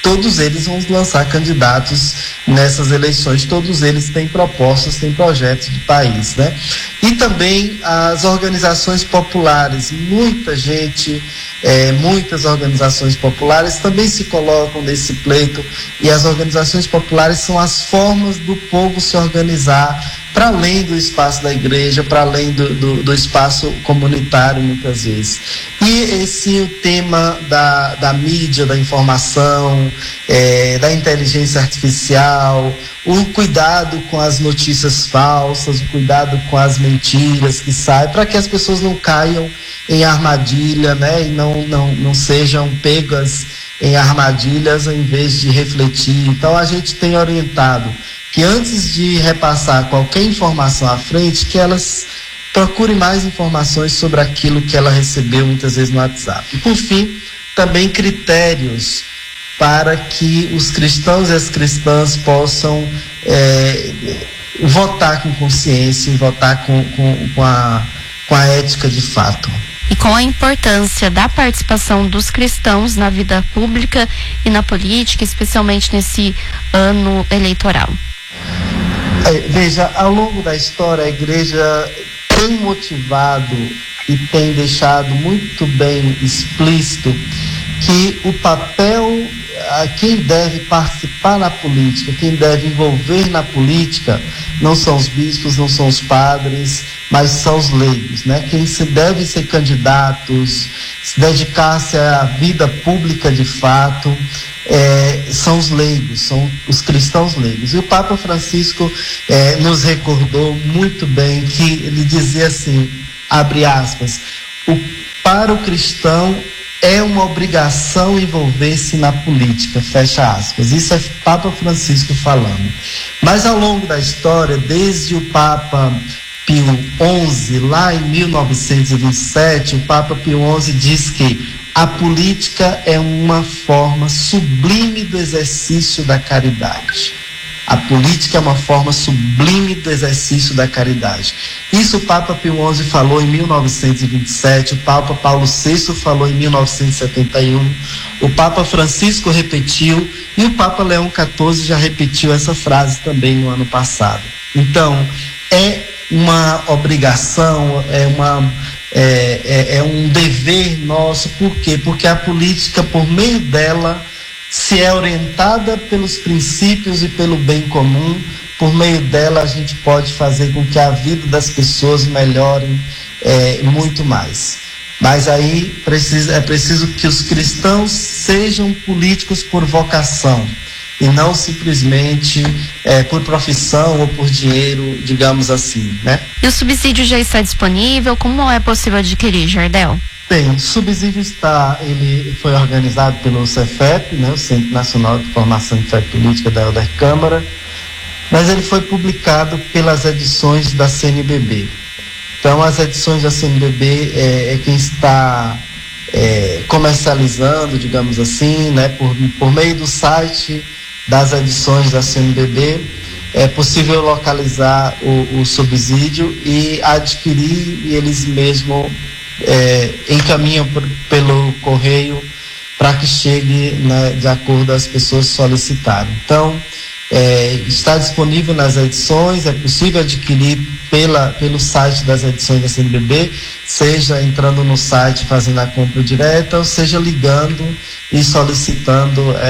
todos eles vão lançar candidatos nessas eleições, todos eles têm propostas, têm projetos de país, né? E também as organizações populares, muitas organizações populares também se colocam nesse pleito, e as organizações populares são as formas do povo se organizar para além do espaço da igreja, para além do espaço comunitário, muitas vezes. E o tema da mídia, da informação, da inteligência artificial, o cuidado com as notícias falsas, o cuidado com as mentiras que saem, para que as pessoas não caiam em armadilha, né, e não sejam pegas em armadilhas em vez de refletir. Então a gente tem orientado que antes de repassar qualquer informação à frente, que elas procurem mais informações sobre aquilo que ela recebeu muitas vezes no WhatsApp. E por fim, também critérios para que os cristãos e as cristãs possam votar com consciência e votar com a ética de fato. E com a importância da participação dos cristãos na vida pública e na política, especialmente nesse ano eleitoral. Veja, ao longo da história, a igreja tem motivado e tem deixado muito bem explícito que o papel, quem deve participar na política, quem deve envolver na política, não são os bispos, não são os padres, mas são os leigos, né? Quem deve ser candidatos, se dedicar-se à vida pública de fato, são os leigos, são os cristãos leigos. E o Papa Francisco nos recordou muito bem que ele dizia assim, abre aspas, para o cristão é uma obrigação envolver-se na política, fecha aspas. Isso é Papa Francisco falando. Mas ao longo da história, desde o Papa Pio XI, lá em 1927, o Papa Pio XI diz que a política é uma forma sublime do exercício da caridade. A política é uma forma sublime do exercício da caridade. Isso o Papa Pio XI falou em 1927, o Papa Paulo VI falou em 1971, o Papa Francisco repetiu e o Papa Leão XIV já repetiu essa frase também no ano passado. Então, é uma obrigação, é um dever nosso. Por quê? Porque a política, por meio dela, se é orientada pelos princípios e pelo bem comum, por meio dela a gente pode fazer com que a vida das pessoas melhore muito mais. Mas aí é preciso que os cristãos sejam políticos por vocação e não simplesmente por profissão ou por dinheiro, digamos assim, né? E o subsídio já está disponível? Como é possível adquirir, Jardel? Bem, o subsídio ele foi organizado pelo Cefep, né, o Centro Nacional de Formação de Fé Política da Elder Câmara, mas ele foi publicado pelas edições da CNBB. Então, as edições da CNBB é quem está comercializando, digamos assim, né, por meio do site das edições da CNBB, é possível localizar o subsídio e adquirir, e eles mesmos encaminham pelo correio para que chegue, né, de acordo às pessoas solicitarem. Então, está disponível nas edições, é possível adquirir pelo site das edições da CNBB, seja entrando no site fazendo a compra direta, ou seja ligando e solicitando